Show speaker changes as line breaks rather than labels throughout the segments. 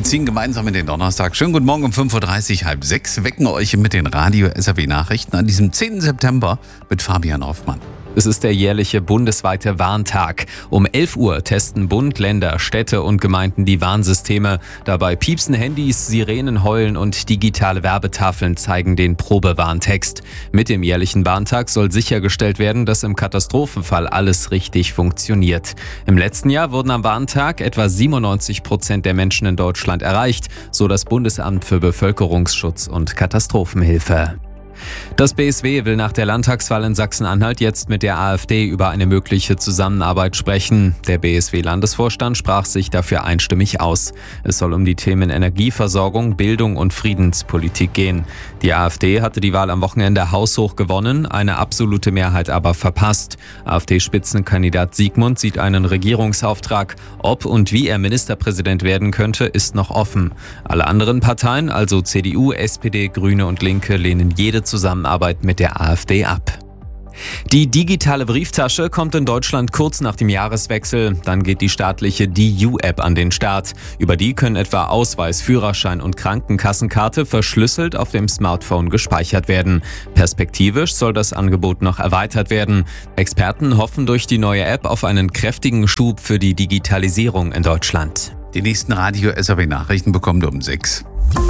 Wir ziehen gemeinsam in den Donnerstag. Schönen guten Morgen um 5.30 Uhr, halb 6. Wecken euch mit den Radio-SAW-Nachrichten an diesem 10. September mit Fabian Hoffmann.
Es ist der jährliche bundesweite Warntag. Um 11 Uhr testen Bund, Länder, Städte und Gemeinden die Warnsysteme. Dabei piepsen Handys, Sirenen heulen und digitale Werbetafeln zeigen den Probewarntext. Mit dem jährlichen Warntag soll sichergestellt werden, dass im Katastrophenfall alles richtig funktioniert. Im letzten Jahr wurden am Warntag etwa 97% der Menschen in Deutschland erreicht, so das Bundesamt für Bevölkerungsschutz und Katastrophenhilfe. Das BSW will nach der Landtagswahl in Sachsen-Anhalt jetzt mit der AfD über eine mögliche Zusammenarbeit sprechen. Der BSW-Landesvorstand sprach sich dafür einstimmig aus. Es soll um die Themen Energieversorgung, Bildung und Friedenspolitik gehen. Die AfD hatte die Wahl am Wochenende haushoch gewonnen, eine absolute Mehrheit aber verpasst. AfD-Spitzenkandidat Siegmund sieht einen Regierungsauftrag. Ob und wie er Ministerpräsident werden könnte, ist noch offen. Alle anderen Parteien, also CDU, SPD, Grüne und Linke, lehnen jede Zusammenarbeit mit der AfD ab. Die digitale Brieftasche kommt in Deutschland kurz nach dem Jahreswechsel. Dann geht die staatliche DU-App an den Start. Über die können etwa Ausweis, Führerschein und Krankenkassenkarte verschlüsselt auf dem Smartphone gespeichert werden. Perspektivisch soll das Angebot noch erweitert werden. Experten hoffen durch die neue App auf einen kräftigen Schub für die Digitalisierung in Deutschland.
Die nächsten Radio-SAW-Nachrichten bekommt ihr um 6.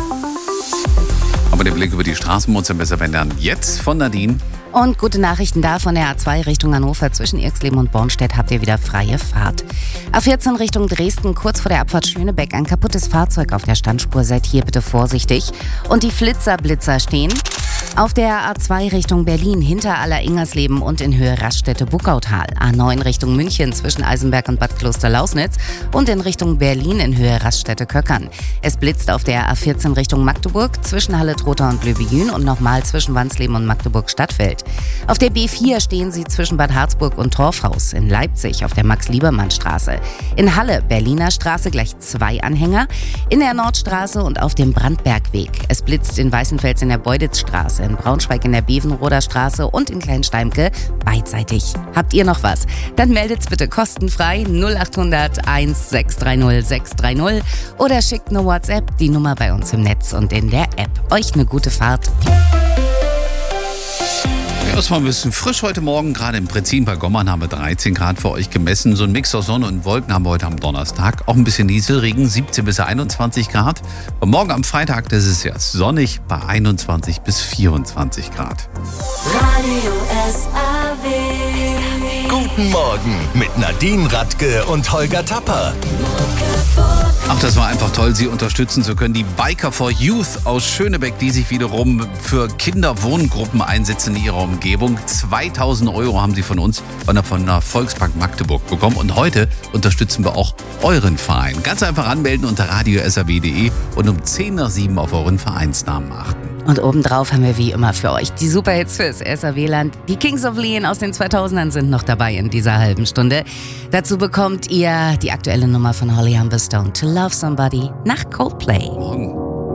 Aber den Blick über die Straßen muss ihr besser ändern. Jetzt von Nadine.
Und gute Nachrichten da von der A2 Richtung Hannover. Zwischen Irxleben und Bornstedt habt ihr wieder freie Fahrt. A14 Richtung Dresden, kurz vor der Abfahrt Schönebeck. Ein kaputtes Fahrzeug auf der Standspur. Seid hier bitte vorsichtig. Und die Blitzer stehen. Auf der A2 Richtung Berlin hinter Aller-Ingersleben und in Höhe Raststätte-Buckautal. A9 Richtung München zwischen Eisenberg und Bad Kloster-Lausnitz und in Richtung Berlin in Höhe Raststätte-Köckern. Es blitzt auf der A14 Richtung Magdeburg zwischen Halle-Trotha und Löbejün und nochmal zwischen Wansleben und Magdeburg-Stadtfeld. Auf der B4 stehen sie zwischen Bad Harzburg und Torfhaus. In Leipzig auf der Max-Liebermann-Straße. In Halle Berliner Straße gleich 2 Anhänger. In der Nordstraße und auf dem Brandbergweg. Es blitzt in Weißenfels in der Beuditzstraße. In Braunschweig in der Bevenroder Straße und in Kleinsteimke beidseitig. Habt ihr noch was? Dann meldet's bitte kostenfrei 0800 1630 630 oder schickt eine WhatsApp, die Nummer bei uns im Netz und in der App. Euch eine gute Fahrt.
Ja, es war ein bisschen frisch heute Morgen, gerade im Prinzip bei Gommern haben wir 13 Grad für euch gemessen. So ein Mix aus Sonne und Wolken haben wir heute am Donnerstag. Auch ein bisschen Nieselregen, 17 bis 21 Grad. Und morgen am Freitag, das ist ja sonnig, bei 21 bis 24 Grad.
Radio SAW.
Guten Morgen mit Nadine Radke und Holger Tapper.
Ach, das war einfach toll, Sie unterstützen zu können. Die Biker for Youth aus Schönebeck, die sich wiederum für Kinderwohngruppen einsetzen in ihrer Umgebung. 2.000 € haben sie von uns, von der Volksbank Magdeburg bekommen. Und heute unterstützen wir auch euren Verein. Ganz einfach anmelden unter radio.saw.de und um 6:10 auf euren Vereinsnamen achten.
Und obendrauf haben wir wie immer für euch die Superhits fürs SAW-Land. Die Kings of Leon aus den 2000ern sind noch dabei in dieser halben Stunde. Dazu bekommt ihr die aktuelle Nummer von Holly Humberstone, To Love Somebody, nach Coldplay.
Morgen.